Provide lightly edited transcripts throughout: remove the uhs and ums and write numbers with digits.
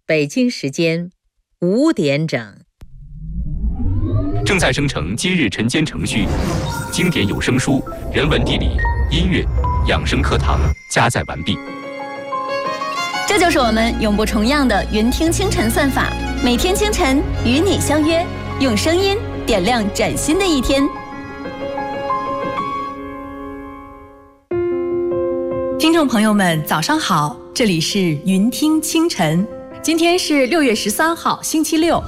北京时间5点整。 正在生成今日晨间程序，经典有声书、人文地理、音乐、养生课堂加载完毕。 这就是我们永不重样的云听清晨算法，每天清晨与你相约，用声音点亮崭新的一天。 听众朋友们，早上好，这里是云听清晨，今天是6月13号，星期六。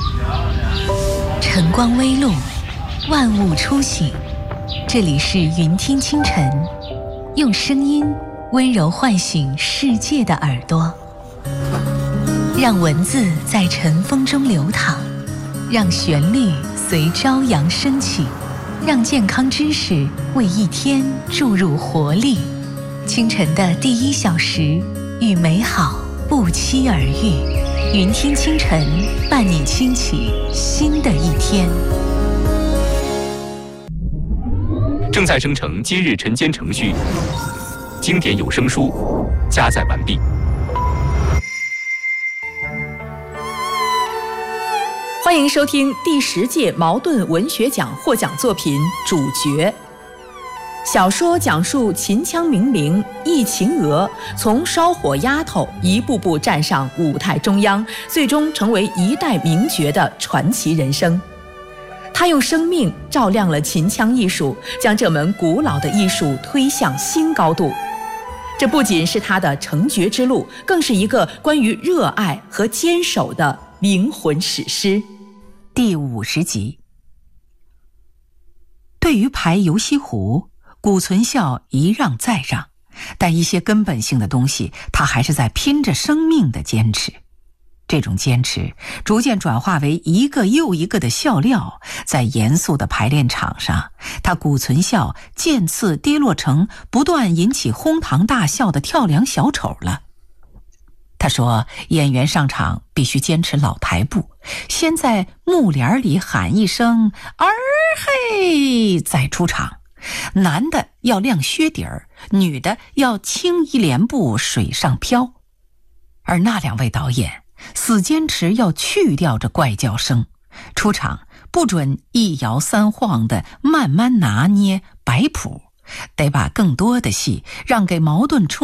晨光微露，万物初醒，这里是云听清晨，用声音温柔唤醒世界的耳朵，让文字在晨风中流淌，让旋律随朝阳升起，让健康知识为一天注入活力。清晨的第1小时，与美好不期而遇。云听清晨，伴你轻启新的一天。 正在生成今日晨间程序，经典有声书加载完毕。 欢迎收听第10届茅盾文学奖获奖作品《主角》。小说讲述秦腔名伶易秦娥从烧火丫头一步步站上舞台中央，最终成为一代名角的传奇人生。她用生命照亮了秦腔艺术，将这门古老的艺术推向新高度。这不仅是她的成角之路，更是一个关于热爱和坚守的灵魂史诗。 第50集。对于排游西湖，谷存孝一让再让，但一些根本性的东西，他还是在拼着生命的坚持。这种坚持逐渐转化为一个又一个的笑料，在严肃的排练场上，他谷存孝渐次跌落成不断引起哄堂大笑的跳梁小丑了。他说，演员上场必须坚持老台步，先在幕帘里喊一声儿嘿再出场，男的要亮靴底儿，女的要轻一连步水上漂。而那2位导演死坚持要去掉这怪叫声，出场不准一摇3晃的慢慢拿捏摆谱，得把更多的戏让给矛盾